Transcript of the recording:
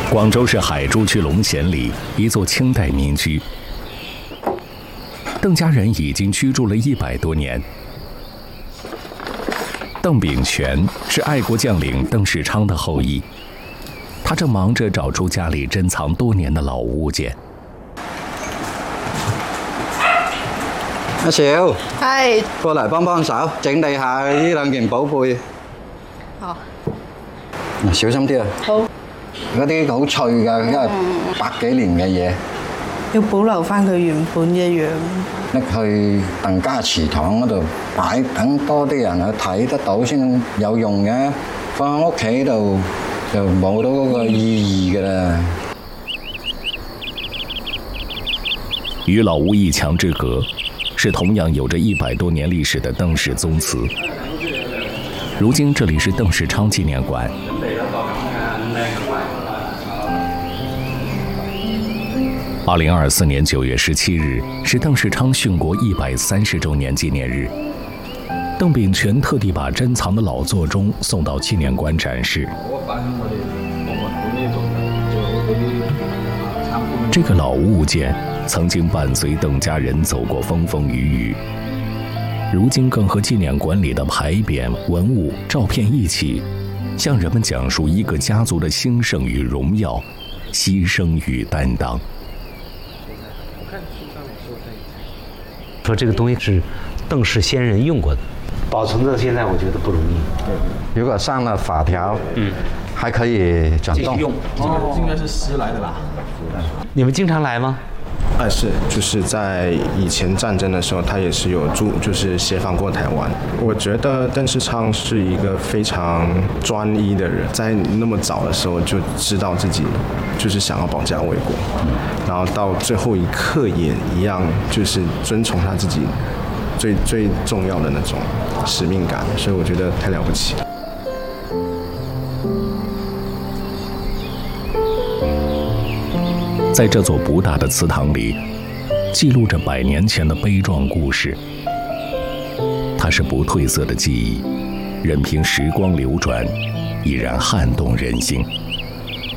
广州市海珠区龙贤里一座清代民居，邓家人已经居住了100多年。邓炳全是爱国将领邓世昌的后裔，他正忙着找出家里珍藏多年的老物件。 阿少， 係， 過嚟幫幫手，整理下呢兩件寶貝。 好， 小心啲啊！ 好。 嗰啲好脆㗎，因為100幾年嘅嘢。 要保留翻佢原本嘅樣。 拎去鄧家祠堂嗰度擺，等多啲人去睇得到先有用嘅。放喺屋企度就冇到嗰個意義㗎啦。 與老屋一牆之隔，是同樣有着100多年歷史的鄧氏宗祠。如今這裡是鄧世昌紀念館。2024年9月17日是鄧世昌殉國130周年紀念日。鄧炳全特地把珍藏的老座鐘送到紀念館展示。這個老物件曾經伴隨鄧家人走過風風雨雨，如今更和紀念館裡的牌匾、文物、照片一起，向人們講述一個家族的興盛與榮耀，犧牲與擔當。 說這個東西是鄧氏先人用過的，保存到現在我覺得不容易。 如果上了法條，還可以轉動。 用，這個應該是詩來的吧？ 你們經常來嗎？ 是，就是在以前戰爭的時候，他也是有就是協防過台灣。我覺得鄧世昌是一個非常專一的人，在那麼早的時候就知道自己就是想要保家衛國，然後到最後一刻也一樣，就是遵從他自己最重要的那種使命感，所以我覺得太了不起。 在這座不大的祠堂裡，記錄着100年前的悲壯故事。它是不褪色的記憶，任憑時光流轉，依然撼動人心。